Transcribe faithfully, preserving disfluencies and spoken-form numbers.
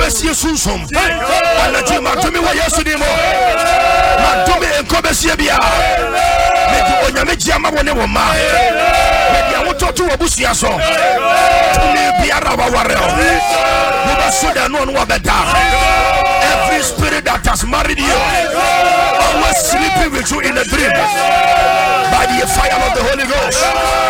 besi sunsom anaji madumi wa yesu dimo madumi enko besi bia medi onyame giama woni wo ma medi awototo obusia so tumi biara wa wareo wo ba so da no no wa beda. Every spirit that has married you, always sleeping with you in a dream, by the fire of the Holy Ghost.